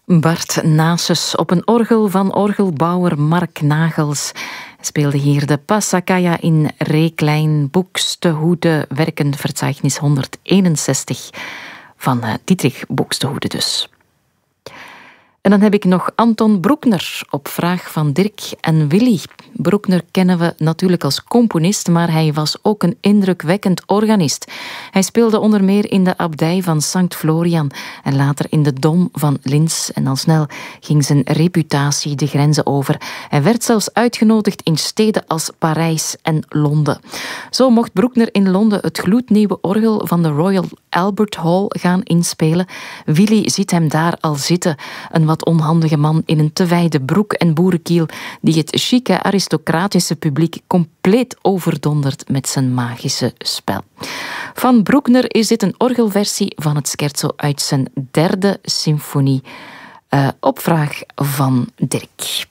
Bart Nasus op een orgel van orgelbouwer Mark Nagels speelde hier de Passacaglia in Re-klein, Buxtehude, werkenverzeichnis 161 van Dietrich Buxtehude dus. En dan heb ik nog Anton Bruckner op vraag van Dirk en Willy. Bruckner kennen we natuurlijk als componist, maar hij was ook een indrukwekkend organist. Hij speelde onder meer in de abdij van Sankt Florian en later in de Dom van Linz. En al snel ging zijn reputatie de grenzen over. Hij werd zelfs uitgenodigd in steden als Parijs en Londen. Zo mocht Bruckner in Londen het gloednieuwe orgel van de Royal Albert Hall gaan inspelen. Willy ziet hem daar al zitten, een wat onhandige man in een te wijde broek en boerenkiel die het chique aristocratische publiek compleet overdondert met zijn magische spel. Van Bruckner is dit een orgelversie van het scherzo uit zijn 3e symfonie op vraag van Dirk.